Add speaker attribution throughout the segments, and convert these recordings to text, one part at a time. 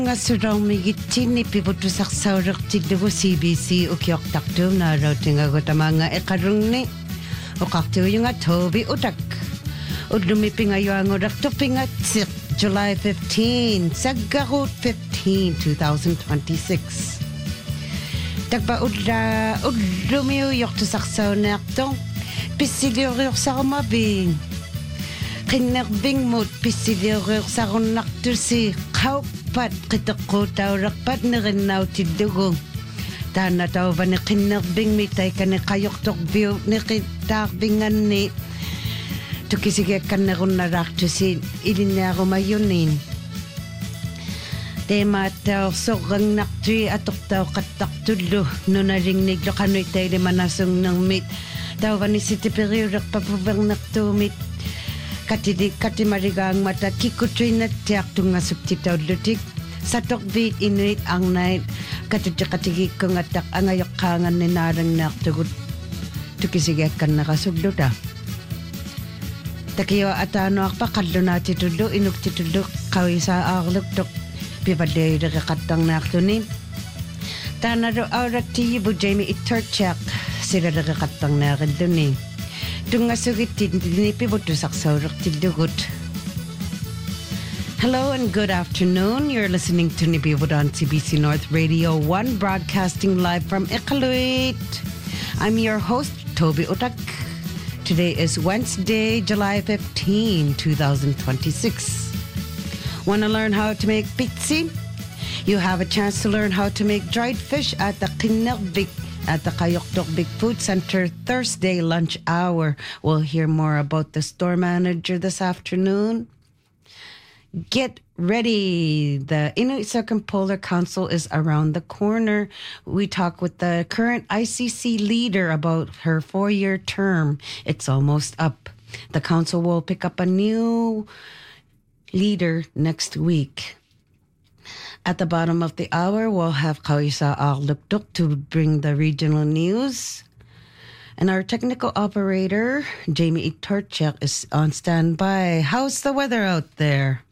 Speaker 1: Ngasurongmigitini pivutusaqsauriqtillugu CBC ukiortartuum naarautingagutamaanga eqarungni uqartuuyunga Toby utak ullumipingayuangurartupingatsiq July 15 saggarut 15 2026 takpa ullumiuyortusaqsauneartor pissiliuriursarumabing qinnerbingmut pissiliuriursarunartusi qaupat qiteqqutaurerpat nerinnautiddugu taanna tauvani qinnerbingmi taikani qayortorbiu niqitaarbinganni tukisigiakkannerunnaraartusi ilinniarumayunin teemaattaorsorrangnartui atortauqattartullu nunalingnikloqanui tailimanasungnermit tauvani sitiperiulerpapuvernertuumit katimarigaangmata kikutrinattiartungasuptitaullutik satorviit inuit arnait katutiqatigikkungattaq angayoqqaanganninaalangnaartugut tukisigiakkannerasugluta takiyo ataanuarpa qallunaatitullu inuktitullu qawisaa'aarluktoq pivalleileqattarnaarluni taanalu aurattiyibu Jamie Iturchak silaleqattarnaarilluni Hello and good afternoon. You're listening to Nibiwud on CBC North Radio 1, broadcasting live from Iqaluit. I'm your host, Toby Utak. Today is Wednesday, July 15, 2026. Want to learn how to make pitsi? You have a chance to learn how to make dried fish at the Qinnerbik at the Qayoktok Big Food Center Thursday lunch hour. We'll hear more about the store manager this afternoon. Get ready. The Inuit Circumpolar Council is around the corner. We talk with the current ICC leader about her 4-year term. It's almost up. The council will pick up a new leader next week. At the bottom of the hour, we'll have Kawisa Arluktuk to bring the regional news. And our technical operator, Jamie Iturchak, is on standby. How's the weather out there?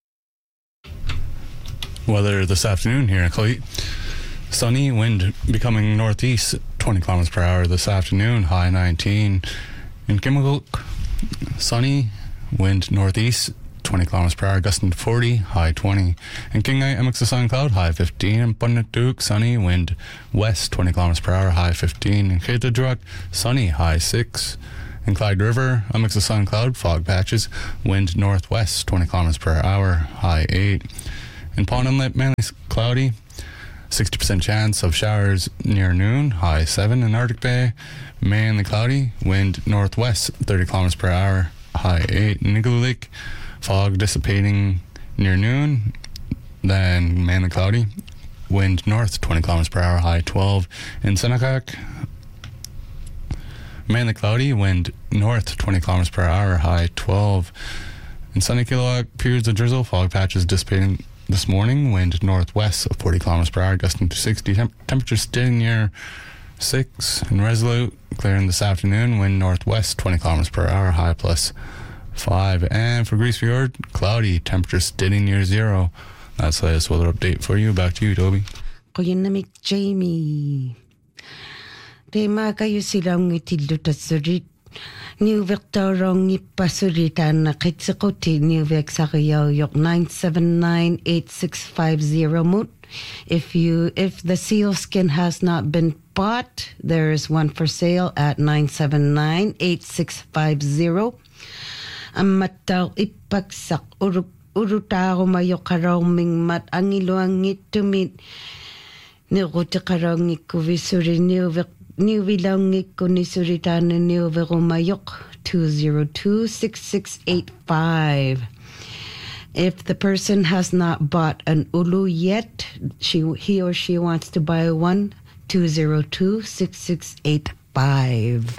Speaker 2: Weather this afternoon here in Clayton. Sunny, wind becoming northeast, 20 kilometers per hour this afternoon, high 19. In Kimmelhook, sunny, wind northeast, 20 kilometers per hour, gusting to 40, high 20. In Kingai, Sun Cloud, high 15. In Punnatuk, sunny, wind west, 20 kilometers per hour, high 15. In Ketadruak, sunny, high 6. In Clyde River, Sun Cloud, fog patches, wind northwest, 20 kilometers per hour, high 8. In Pond Inlet, mainly cloudy, 60% chance of showers near noon, high 7. In Arctic Bay, mainly cloudy, wind northwest, 30 kilometers per hour, high 8. In Igloolik, fog dissipating near noon, then mainly cloudy, wind north 20 kilometers per hour, high 12. In Senakak, mainly cloudy, wind north 20 kilometers per hour, high 12. In Sunny Kilowog, periods of drizzle, fog patches dissipating this morning, wind northwest of 40 kilometers per hour, gusting to 60. Temperature staying near 6. In Resolute, clearing this afternoon, wind northwest 20 kilometers per hour, high plus 5. And for Grease Fjord, cloudy, temperature steady near 0. That's the latest weather update for you. Back to you, Toby.
Speaker 1: Kuyanamik Jamie. Tema kayo silang itildo tasurit. New Victorong ipasuritan na kitsikuti New Vic Sakayaw yok 979-8650 mut. If the seal skin has not been bought, there is one for sale at 979-8650. Ang mataw ipagsak urutaro mayo karawming mat ang iluangit tumit niruti karawngit ko visuri niwilangit ko nisuritan niwverumayok 202-6685. If the person has not bought an ulu yet, he or she wants to buy one, 202-6685.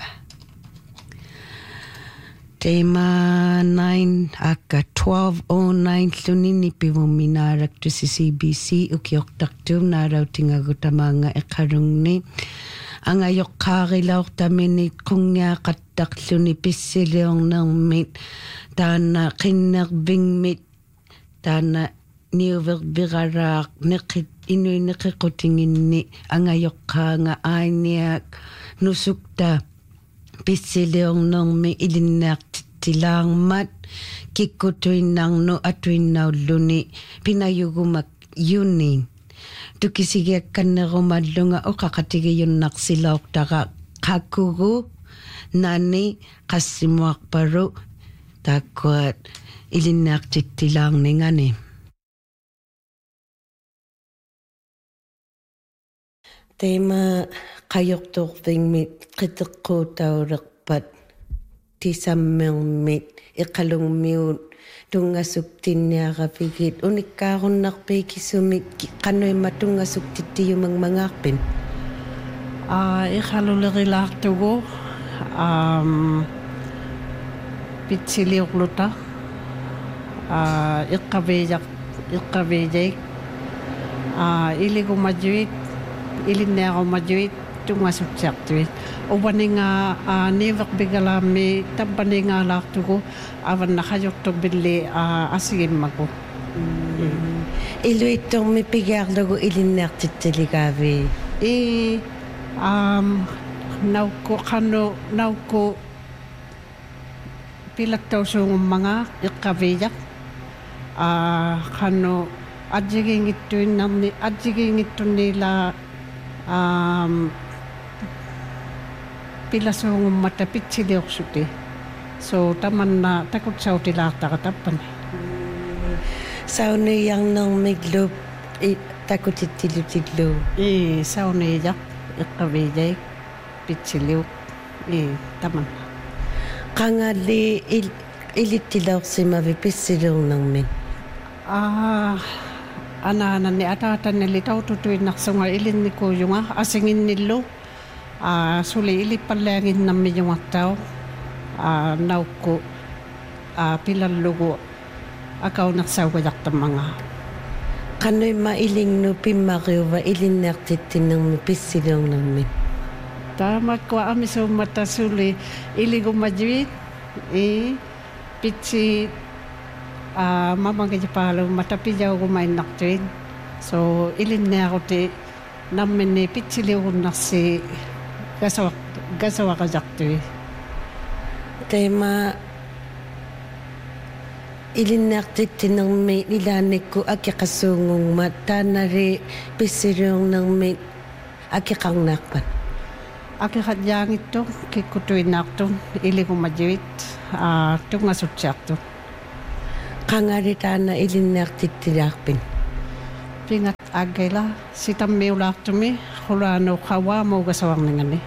Speaker 1: Tema 9 aka 1209 lunini pivuminarak to si CBC ukioktaktum narautingagutamanga ekarungni ang ayok karilaw taminit kung nga katakluni pisiliong ng mit tana kinerbing mit tana niuverbirarak nekit inui nekikutinginni angayokkaanga ainiak nusukta pissiliornermi ilinnaartittilaarmat kikkutuinnarnu atuinnaulluni pinayugumak yunin tukisigiakkannerumallunga uqaqatigiyunnarsilaortara qakugu nani qassimuarparu taakkuat ilinnaartittilaarningani tema qayortorvingmit qiteqquutaulerpat tisammermit iqalungmiut tungasuktinniarapigit unikkaarunnarpiikissumit qanuimma tungasuktittiyumangmangaarpin
Speaker 3: iqalulerilaartugu pitsiliorluta iqqaviijaq iligumajuit ilinnearumajuit tungasuktiartuit ubaninga niverbigalami tabbaningaalaartugu avannaqajortorbilli asigimmaku
Speaker 1: iluittormi pigaarlugu ilinneartittiligavi
Speaker 3: naukku pilattausuungummanga iqqaviijaq qannu adjigingittunnila pilasuungummata pitsiliorsuti so tamanna takutsautilaartara tappani
Speaker 1: sauniyarnermiglup takutittilutillu
Speaker 3: sauniyaq iqqaviijaq pitsiliuq tamanna
Speaker 1: qangalli ilittilaorsimavi pissiliornermin
Speaker 3: anaananni ataatanili taututuinnarsunga ilinnikuyunga asinginnillu suli ilipalleanginnammijungattau naukku pilallugu akaunersaugajartammanga
Speaker 1: qanuimma ilingnu pimmariuva ilinneartittinnermi pissiliornermi
Speaker 3: tamakkua amisuummata suli iligumajuit pitsi mamangajapaalu matapijaugumainartuin so ilinnearuti namminni pitsiliugunnarsi gasawaqajartui
Speaker 1: tema ilinneartittinermi ilaanikku akiqassuungungmat taanari pissiliornermi akiqarnaarpat
Speaker 3: akiqatjaangittu kikkutuinnaartu iligumajuit tungasutsiartu
Speaker 1: qangaritaana ilinneartittilaarpin
Speaker 3: pingat agela sitammiulaartumi qulaanu qawaamuugasawarningani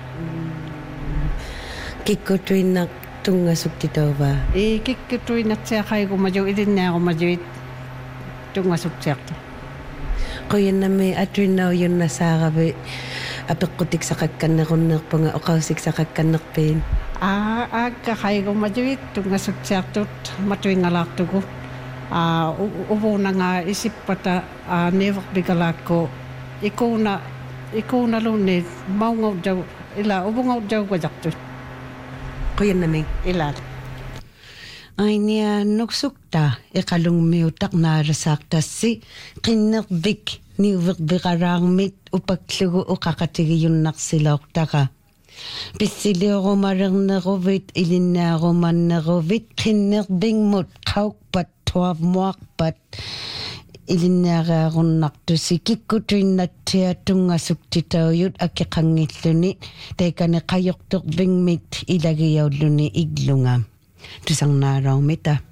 Speaker 1: kikkutuinnak tungasuktitauva
Speaker 3: kikkutuinnatsiaqaigumaju ilinnearumajuit tungasutsiartu
Speaker 1: qoyannami atuinnaujunnasaaravi apeqqutiksaqakkannerunnerpunga oqausiksaqakkannerpiin
Speaker 3: aggaqaigumajuit tungasutsiartut matuingalaartugu uvunanga isippata neverbigalakku ikuunalunni maungaujau ila uvungaujaugajartut
Speaker 1: qoyannami
Speaker 3: ilal
Speaker 1: ainia nuksukta iqalungmiutaqnaarasaaqtassi qinnervik niuverbiqaraarmit upaklugu uqaqatigiyunnarsilaortaqa pissiliorumaleerneruvit ilinnearumanneruvit qinnerbingmut qaukpat tuavmuarpat ilinneariarunnartusi kikkutuinnatsia tungasuktitaujut akiqangilluni taikane qayortorvingmit ilagiaulluni iglunga tusarnaaraumita